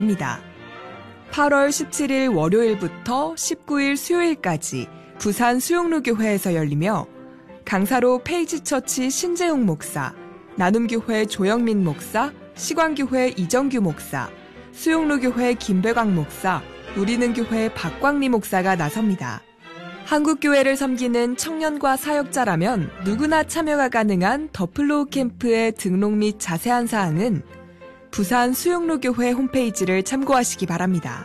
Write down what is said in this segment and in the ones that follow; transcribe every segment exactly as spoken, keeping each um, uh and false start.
팔월 십칠일 월요일부터 십구일 수요일까지 부산 수용로교회에서 열리며 강사로 페이지처치 신재웅 목사, 나눔교회 조영민 목사, 시광교회 이정규 목사, 수용로교회 김배광 목사, 누리는교회 박광리 목사가 나섭니다. 한국교회를 섬기는 청년과 사역자라면 누구나 참여가 가능한 더플로우 캠프의 등록 및 자세한 사항은 부산 수용로교회 홈페이지를 참고하시기 바랍니다.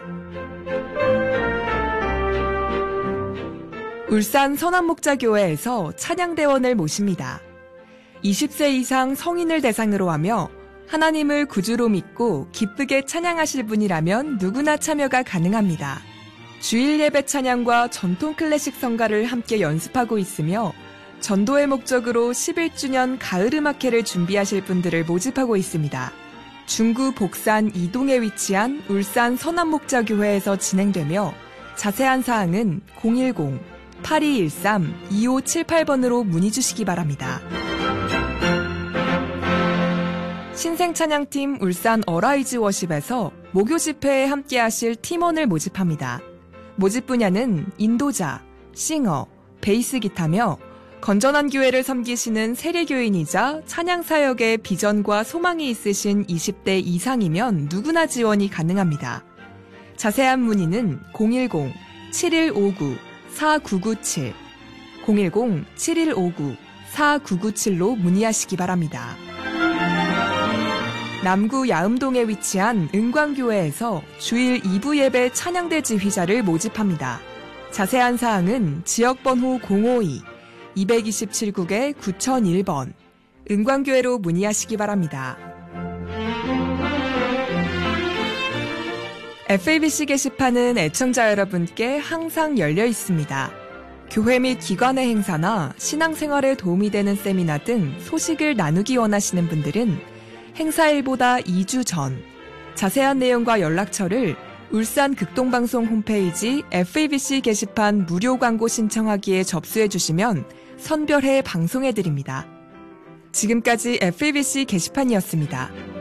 울산 선한목자교회에서 찬양대원을 모십니다. 이십 세 이상 성인을 대상으로 하며 하나님을 구주로 믿고 기쁘게 찬양하실 분이라면 누구나 참여가 가능합니다. 주일 예배 찬양과 전통 클래식 성가를 함께 연습하고 있으며 전도의 목적으로 십일 주년 가을음악회를 준비하실 분들을 모집하고 있습니다. 중구 복산 이동에 위치한 울산 선한목자교회에서 진행되며 자세한 사항은 공일공 팔이일삼 이오칠팔번으로 문의 주시기 바랍니다. 신생찬양팀 울산 어라이즈 워십에서 목요 집회에 함께하실 팀원을 모집합니다. 모집 분야는 인도자, 싱어, 베이스 기타며 건전한 교회를 섬기시는 세례교인이자 찬양사역에 비전과 소망이 있으신 이십 대 이상이면 누구나 지원이 가능합니다. 자세한 문의는 공일공 칠일오구 사구구칠, 공일공 칠일오구 사구구칠로 문의하시기 바랍니다. 남구 야음동에 위치한 은광교회에서 주일 이 부 예배 찬양대 지휘자를 모집합니다. 자세한 사항은 지역번호 공오이 이이칠국에 구천일번 은광교회로 문의하시기 바랍니다. 에프에이비씨 게시판은 애청자 여러분께 항상 열려 있습니다. 교회 및 기관의 행사나 신앙생활에 도움이 되는 세미나 등 소식을 나누기 원하시는 분들은 행사일보다 이 주 전, 자세한 내용과 연락처를 울산 극동방송 홈페이지 에프에이비씨 게시판 무료 광고 신청하기에 접수해 주시면 선별해 방송해 드립니다. 지금까지 에프에이비씨 게시판이었습니다.